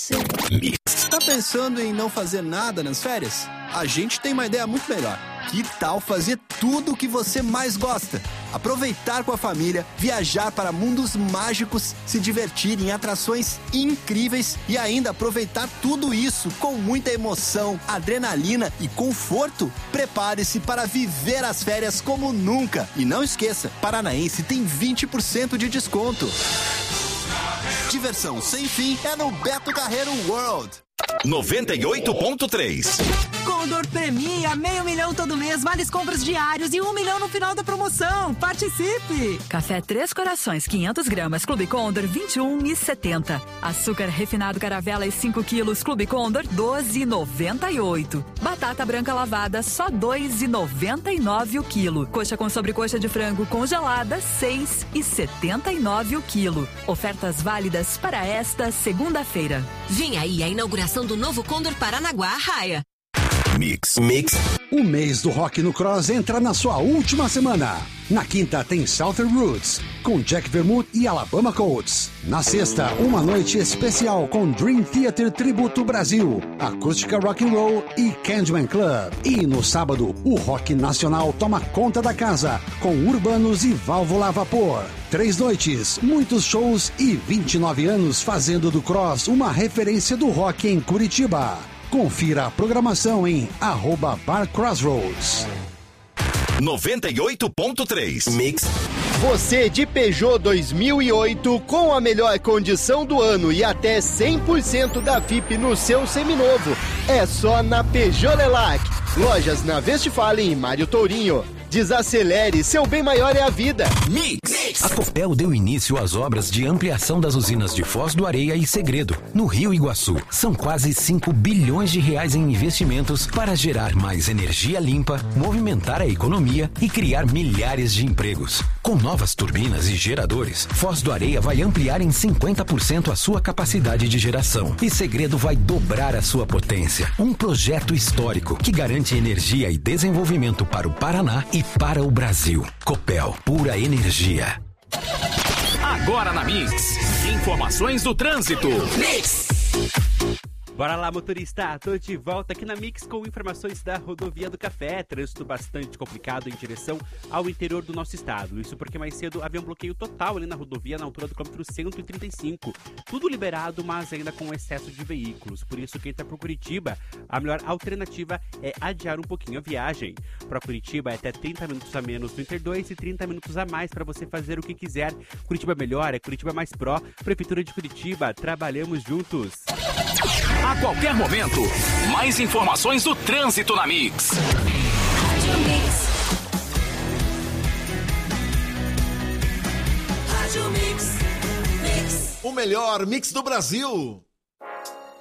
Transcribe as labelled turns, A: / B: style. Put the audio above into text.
A: você.
B: Tá pensando em não fazer nada nas férias? A gente tem uma ideia muito melhor. Que tal fazer tudo o que você mais gosta? Aproveitar com a família, viajar para mundos mágicos, se divertir em atrações incríveis e ainda aproveitar tudo isso com muita emoção, adrenalina e conforto? Prepare-se para viver as férias como nunca. E não esqueça, Paranaense tem 20% de desconto. Diversão sem fim é no Beto Carreiro World.
C: 98.3.
D: Condor premia $500 mil todo mês, vales compras diários e $1 milhão no final da promoção. Participe!
E: Café Três Corações, 500 gramas, Clube Condor, R$21,70. Açúcar refinado Caravelas, 5 quilos, Clube Condor, R$12,98. Batata branca lavada, só R$2,99 o quilo. Coxa com sobrecoxa de frango congelada, R$6,79 o quilo. Ofertas válidas para esta segunda-feira.
F: Vem aí a inauguração do novo Condor Paranaguá Arraia.
C: Mix.
G: O mês do rock no Cross entra na sua última semana. Na quinta tem Southern Roots, com Jack Vermouth e Alabama Colts. Na sexta, uma noite especial com Dream Theater Tributo Brasil, Acústica Rock and Roll e Candyman Club. E no sábado, o rock nacional toma conta da casa, com Urbanos e Válvula a Vapor. 3 noites, muitos shows e 29 anos fazendo do Cross uma referência do rock em Curitiba. Confira a programação em @BarCrossroads.
C: 98.3 Mix.
H: Você de Peugeot 2008 com a melhor condição do ano e até 100% da FIP no seu seminovo. É só na Peugeot Lelac. Lojas na Westfalen e Mário Tourinho. Desacelere, seu bem maior é a vida.
C: Mix. A Copel deu início às obras de ampliação das usinas de Foz do Areia e Segredo, no Rio Iguaçu. São quase R$5 bilhões em investimentos para gerar mais energia limpa, movimentar a economia e criar milhares de empregos. Com novas turbinas e geradores, Foz do Areia vai ampliar em 50% a sua capacidade de geração. E Segredo vai dobrar a sua potência. Um projeto histórico que garante energia e desenvolvimento para o Paraná e para o Brasil. Copel, pura energia.
I: Agora na Mix, informações do trânsito. Mix.
J: Bora lá, motorista, tô de volta aqui na Mix com informações da Rodovia do Café. Trânsito bastante complicado em direção ao interior do nosso estado. Isso porque mais cedo havia um bloqueio total ali na rodovia na altura do quilômetro 135. Tudo liberado, mas ainda com excesso de veículos. Por isso, quem tá por Curitiba, a melhor alternativa é adiar um pouquinho a viagem. Para Curitiba é até 30 minutos a menos no Inter 2 e 30 minutos a mais para você fazer o que quiser. Curitiba melhor, é Curitiba mais pró. Prefeitura de Curitiba, trabalhamos juntos.
I: A qualquer momento, mais informações do trânsito na Mix.
A: Rádio Mix. Rádio Mix.
K: O melhor mix do Brasil.